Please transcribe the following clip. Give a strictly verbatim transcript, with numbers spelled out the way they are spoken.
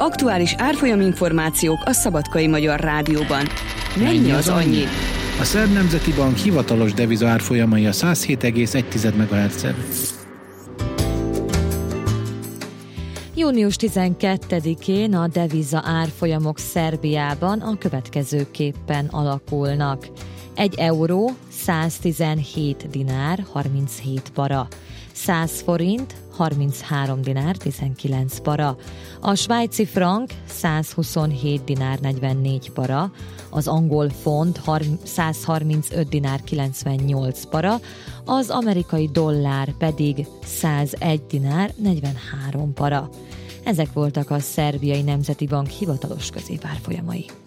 Aktuális árfolyaminformációk a Szabadkai Magyar Rádióban. Mennyi az annyi? A Szerb Nemzeti Bank hivatalos deviza árfolyamai a száz hét egész egy megahertzen. június tizenkettedikén a deviza árfolyamok Szerbiában a következőképpen alakulnak. Egy euró száztizenhét dinár harminchét para, száz forint harminchárom dinár tizenkilenc para, a svájci frank százhuszonhét dinár negyvennégy para, az angol font százharmincöt dinár kilencvennyolc para, az amerikai dollár pedig százegy dinár negyvenhárom para. Ezek voltak a Szerbiai Nemzeti Bank hivatalos középárfolyamai.